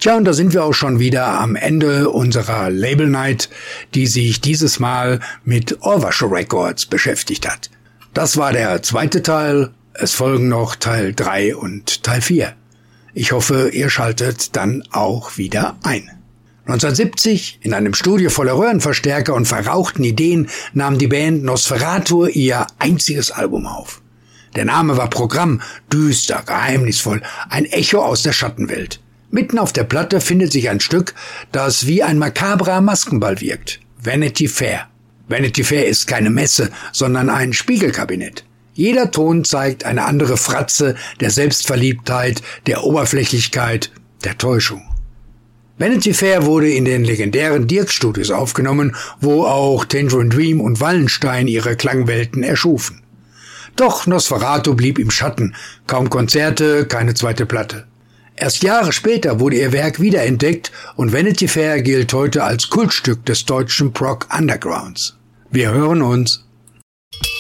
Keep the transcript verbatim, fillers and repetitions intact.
Tja, und da sind wir auch schon wieder am Ende unserer Label Night, die sich dieses Mal mit Orvasho Records beschäftigt hat. Das war der zweite Teil. Es folgen noch Teil drei und Teil vier. Ich hoffe, ihr schaltet dann auch wieder ein. neunzehnhundertsiebzig, in einem Studio voller Röhrenverstärker und verrauchten Ideen, nahm die Band Nosferatu ihr einziges Album auf. Der Name war Programm, düster, geheimnisvoll, ein Echo aus der Schattenwelt. Mitten auf der Platte findet sich ein Stück, das wie ein makabrer Maskenball wirkt. Vanity Fair. Vanity Fair ist keine Messe, sondern ein Spiegelkabinett. Jeder Ton zeigt eine andere Fratze der Selbstverliebtheit, der Oberflächlichkeit, der Täuschung. Vanity Fair wurde in den legendären Dirk Studios aufgenommen, wo auch Tangerine Dream und Wallenstein ihre Klangwelten erschufen. Doch Nosferatu blieb im Schatten, kaum Konzerte, keine zweite Platte. Erst Jahre später wurde ihr Werk wiederentdeckt und Vanity Fair gilt heute als Kultstück des deutschen Prog Undergrounds. Wir hören uns.